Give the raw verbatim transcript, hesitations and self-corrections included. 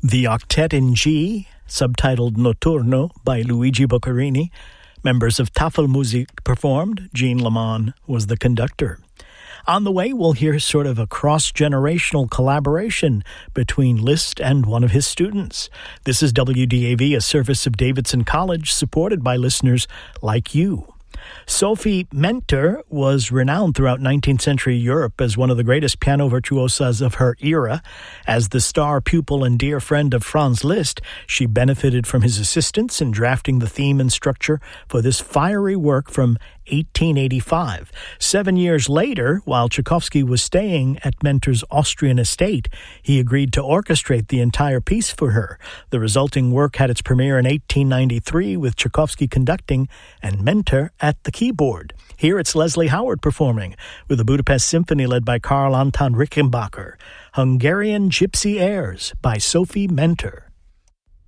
The Octet in G, subtitled Notturno by Luigi Boccherini. Members of Tafelmusik performed. Jean Lamont was the conductor. On the way, we'll hear sort of a cross-generational collaboration between Liszt and one of his students. This is W D A V, a service of Davidson College, supported by listeners like you. Sophie Menter was renowned throughout nineteenth century Europe as one of the greatest piano virtuosas of her era. As the star pupil and dear friend of Franz Liszt, she benefited from his assistance in drafting the theme and structure for this fiery work from eighteen eighty-five. Seven years later, while Tchaikovsky was staying at Menter's Austrian estate, he agreed to orchestrate the entire piece for her. The resulting work had its premiere in eighteen ninety-three with Tchaikovsky conducting and Menter at the keyboard. Here it's Leslie Howard performing with the Budapest Symphony led by Karl Anton Rickenbacker. Hungarian Gypsy Airs by Sophie Menter.